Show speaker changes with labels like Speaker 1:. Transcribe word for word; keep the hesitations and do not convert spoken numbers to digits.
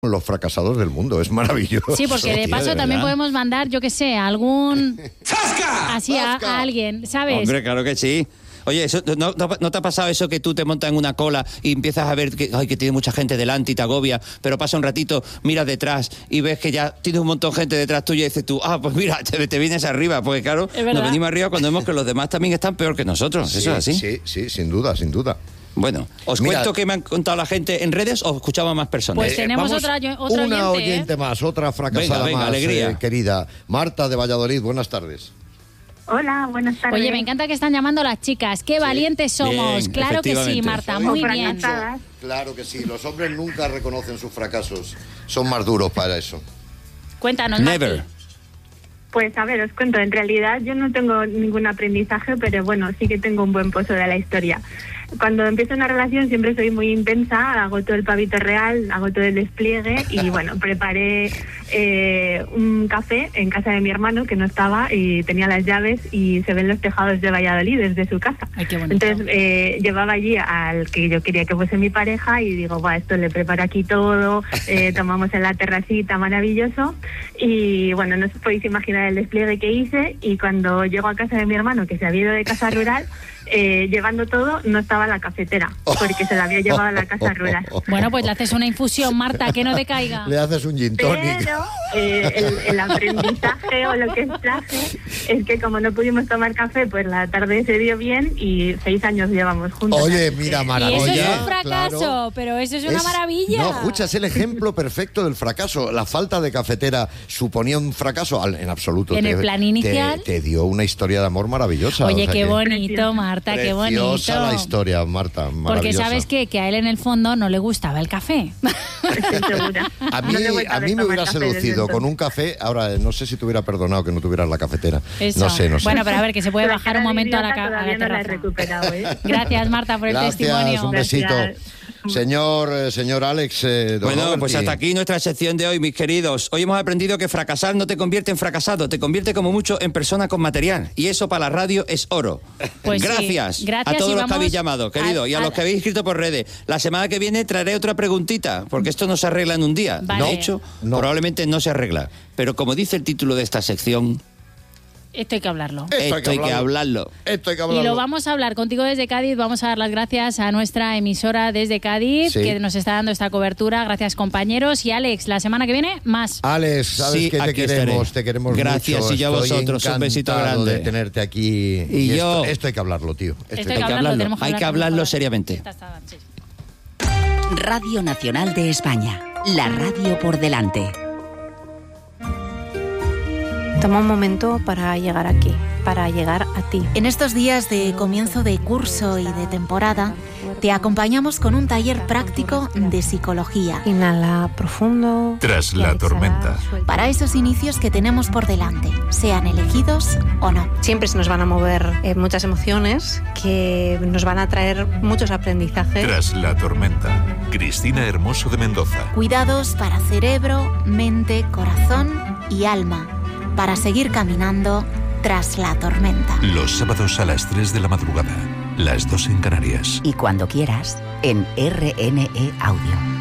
Speaker 1: los fracasados del mundo, es maravilloso.
Speaker 2: Sí, porque de
Speaker 1: tío,
Speaker 2: paso
Speaker 1: de
Speaker 2: también
Speaker 1: verdad.
Speaker 2: podemos mandar, yo qué sé, algún...
Speaker 3: ¡Zasca!
Speaker 2: Así a,
Speaker 1: ¡Zasca!
Speaker 2: a alguien, ¿sabes?
Speaker 3: Hombre, claro que sí. Oye, eso, ¿no, no, ¿no te ha pasado eso que tú te montas en una cola y empiezas a ver que, ay, que tiene mucha gente delante y te agobia, pero pasa un ratito, miras detrás y ves que ya tienes un montón de gente detrás tuya y dices tú, ah, pues mira, te, te vienes arriba, porque claro, nos venimos arriba cuando vemos que los demás también están peor que nosotros,
Speaker 1: Sí,
Speaker 3: eso es así.
Speaker 1: Sí, sí, sin duda, sin duda.
Speaker 3: Bueno, ¿os
Speaker 1: Mira,
Speaker 3: cuento qué me han contado la gente en redes o escuchaba más personas?
Speaker 2: Pues
Speaker 1: Eh,
Speaker 2: tenemos
Speaker 1: vamos,
Speaker 2: otra, otra
Speaker 1: una
Speaker 2: oyente,
Speaker 1: oyente
Speaker 2: ¿eh?
Speaker 1: más, otra fracasada
Speaker 3: Venga, venga,
Speaker 1: más,
Speaker 3: alegría.
Speaker 1: eh, querida. Marta de Valladolid, buenas tardes.
Speaker 4: Hola, buenas tardes.
Speaker 2: Oye, me encanta que están llamando las chicas. Qué valientes somos.
Speaker 3: Bien,
Speaker 2: Claro que sí,
Speaker 3: efectivamente.
Speaker 2: Marta,
Speaker 1: Sois
Speaker 2: muy
Speaker 4: O
Speaker 2: bien.
Speaker 4: fracasadas.
Speaker 1: Claro que sí, los hombres nunca reconocen sus fracasos, son más duros para eso.
Speaker 2: Cuéntanos,
Speaker 3: Never.
Speaker 2: Marti.
Speaker 4: Pues a ver, os cuento, en realidad yo no tengo ningún aprendizaje, pero bueno, sí que tengo un buen pozo de la historia. Cuando empiezo una relación siempre soy muy intensa, hago todo el pavito real, hago todo el despliegue y bueno, preparé eh, un café en casa de mi hermano que no estaba y tenía las llaves y se ven los tejados de Valladolid desde su casa.
Speaker 2: Ay, qué bonito.
Speaker 4: Entonces eh, llevaba allí al que yo quería que fuese mi pareja y digo, va, esto le preparo aquí todo, eh, tomamos en la terracita, maravilloso. Y bueno, no os podéis imaginar el despliegue que hice y cuando llego a casa de mi hermano, que se había ido de casa rural, eh, llevando todo, no estaba la cafetera, porque se la había llevado a la casa rural.
Speaker 2: Bueno, pues le haces una infusión, Marta, que no te caiga.
Speaker 1: Le haces un gin tonic.
Speaker 4: Pero eh, el, el aprendizaje o lo que traje es que como no pudimos tomar café, pues la tarde se dio bien y seis años llevamos juntos.
Speaker 1: Oye, mira,
Speaker 2: Y
Speaker 1: maravilla.
Speaker 2: eso es un fracaso,
Speaker 1: claro.
Speaker 2: pero eso es una
Speaker 1: Es-
Speaker 2: maravilla.
Speaker 1: No, escucha, es el ejemplo perfecto del fracaso. La falta de cafetera suponía un fracaso Al- en absoluto.
Speaker 2: En
Speaker 1: Te-
Speaker 2: el plan inicial.
Speaker 1: Te, te dio una historia de amor maravillosa.
Speaker 2: Oye,
Speaker 1: o sea
Speaker 2: qué
Speaker 1: que-
Speaker 2: bonito, Marta, qué bonito.
Speaker 1: Preciosa la historia, Marta,
Speaker 2: Porque
Speaker 1: maravillosa.
Speaker 2: sabes qué? que a él en el fondo no le gustaba el café.
Speaker 4: Estoy segura.
Speaker 1: A mí,
Speaker 4: No le he vuelto
Speaker 1: a
Speaker 4: ver
Speaker 1: mí me
Speaker 4: tomar
Speaker 1: hubiera
Speaker 4: café desde
Speaker 1: seducido con
Speaker 4: entonces.
Speaker 1: un café. Ahora, no sé si te hubiera perdonado que no tuvieras la cafetera.
Speaker 2: Eso.
Speaker 1: No sé, no sé.
Speaker 2: Bueno, pero a ver, que se puede
Speaker 4: La
Speaker 2: bajar
Speaker 4: cara
Speaker 2: un
Speaker 4: de
Speaker 2: momento a la,
Speaker 4: idiota
Speaker 2: ca- a
Speaker 4: todavía
Speaker 2: la
Speaker 4: no la he
Speaker 2: terraza.
Speaker 4: recuperado, ¿eh?
Speaker 2: Gracias, Marta, por el
Speaker 1: Gracias,
Speaker 2: testimonio.
Speaker 1: un besito.
Speaker 4: Gracias.
Speaker 1: Señor, eh, señor Alex. eh, don
Speaker 3: Bueno,
Speaker 1: Roberti.
Speaker 3: pues hasta aquí nuestra sección de hoy, mis queridos. Hoy hemos aprendido que fracasar no te convierte en fracasado, te convierte como mucho en persona con material. Y eso para la radio es oro.
Speaker 2: Pues sí.
Speaker 3: Gracias,
Speaker 2: Gracias
Speaker 3: a todos
Speaker 2: y
Speaker 3: los que
Speaker 2: vamos
Speaker 3: habéis llamado, querido,
Speaker 2: a-
Speaker 3: y a
Speaker 2: a-
Speaker 3: los que habéis escrito por redes. La semana que viene traeré otra preguntita, porque esto no se arregla en un día.
Speaker 2: Vale.
Speaker 3: De hecho,
Speaker 1: No.
Speaker 3: probablemente no se arregla. Pero como dice el título de esta sección,
Speaker 2: Esto hay que hablarlo.
Speaker 1: Esto
Speaker 3: esto hay que hablarlo.
Speaker 1: Esto hay que
Speaker 2: Y
Speaker 1: hablarlo.
Speaker 2: lo vamos a hablar contigo desde Cádiz. Vamos a dar las gracias a nuestra emisora desde Cádiz,
Speaker 1: Sí.
Speaker 2: que nos está dando esta cobertura. Gracias, compañeros. Y Alex, la semana que viene, más.
Speaker 1: Alex, sabes
Speaker 3: Sí,
Speaker 1: que te
Speaker 3: aquí
Speaker 1: queremos,
Speaker 3: estaré.
Speaker 1: te queremos
Speaker 3: Gracias,
Speaker 1: mucho.
Speaker 3: y yo a
Speaker 1: Estoy
Speaker 3: vosotros, un besito
Speaker 1: encantado
Speaker 3: grande.
Speaker 1: de tenerte aquí.
Speaker 3: Y yo-
Speaker 1: esto, esto hay que hablarlo, tío. Esto
Speaker 2: Esto
Speaker 1: hay
Speaker 2: hay
Speaker 1: que
Speaker 2: que hablarlo, tenemos que
Speaker 3: hay que
Speaker 2: hablarlo,
Speaker 3: hablarlo
Speaker 2: tenemos que
Speaker 3: seriamente.
Speaker 2: Esta está- sí.
Speaker 5: Radio Nacional de España, la radio por delante.
Speaker 6: Toma un momento para llegar aquí, para llegar a ti.
Speaker 7: En estos días de comienzo de curso y de temporada, te acompañamos con un taller práctico de psicología
Speaker 6: Inhala profundo.
Speaker 8: Tras la
Speaker 6: y exhala,
Speaker 8: tormenta.
Speaker 6: suelta.
Speaker 7: para esos inicios que tenemos por delante, sean elegidos o no.
Speaker 6: Siempre se nos van a mover eh, muchas emociones que nos van a traer muchos aprendizajes.
Speaker 8: Tras la tormenta. Cristina Hermoso de Mendoza.
Speaker 7: Cuidados para cerebro, mente, corazón y alma, para seguir caminando tras la tormenta.
Speaker 8: Los sábados a las tres de la madrugada. Las dos en Canarias.
Speaker 5: Y cuando quieras, en R N E Audio.